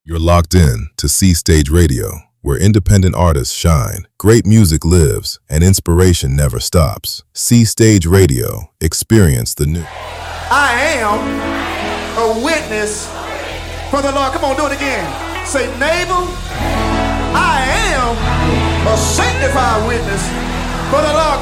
You're locked in to C Stage Radio, where independent artists shine, great music lives, and inspiration never stops. C Stage Radio, experience the new. I am a witness for the Lord. Come on, do it again. Say, neighbor, I am a sanctified witness for the Lord.